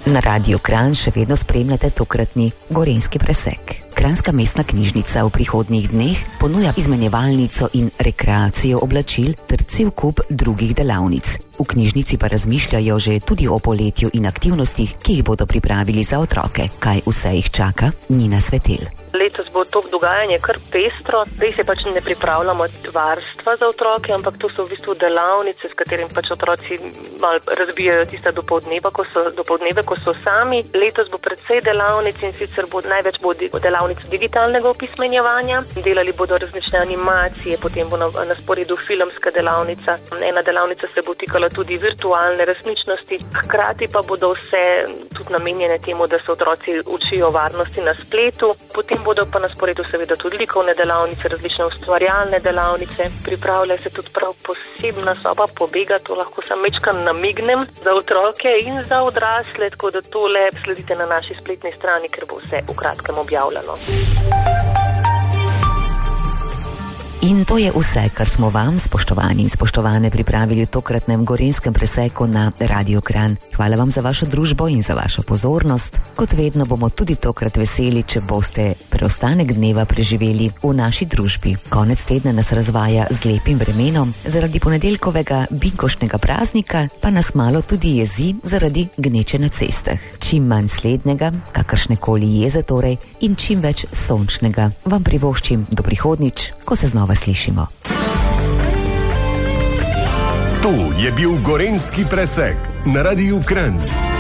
Na Radiu Kranj še vedno spremljate tokratni gorenjski presek. Kranjska mestna knjižnica v prihodnjih dneh ponuja izmenjevalnico in rekreacijo oblačil ter cel kup drugih delavnic. V knjižnici pa razmišljajo že tudi o poletju in aktivnostih, ki jih bodo pripravili za otroke. Kaj vse jih čaka, Nina Svetelj. Letos bo to dogajanje kar pestro. Res je pač ne pripravljamo varstva za otroke, ampak to so v bistvu delavnice, s katerim pač otroci malo razbijajo tista dopoldneve, ko so sami. Letos bo precej delavnic in sicer največ bo delavnic digitalnega opismenjevanja. Delali bodo različne animacije, potem bo na sporedu filmska delavnica. Ena delavnica se bo tikala tudi virtualne resničnosti. Hkrati pa bodo vse tudi namenjene temu, da se otroci učijo varnosti na spletu. Potem bodo pa na sporedu seveda tudi likovne delavnice, različne ustvarjalne delavnice. Pripravlja se tudi prav posebna soba pobega, to lahko sam mečkam namignem, za otroke in za odrasle, tako da tole sledite na naši spletni strani, ker bo vse v kratkem objavljeno. In to je vse, kar smo vam, spoštovani in spoštovane, pripravili v tokratnem gorenjskem preseku na Radiu Kranj. Hvala vam za vašo družbo in za vašo pozornost. Kot vedno bomo tudi tokrat veseli, če boste preostanek dneva preživeli v naši družbi. Konec tedna nas razvaja z lepim vremenom, zaradi ponedeljkovega binkoštnega praznika pa nas malo tudi jezi zaradi gneče na cestah. Čim manj slednjega, kakršnekoli jeze torej, in čim več sončnega vam privoščim do prihodnjič, ko se znova slišimo. To je bil gorenjski presek na Radiu Kranj.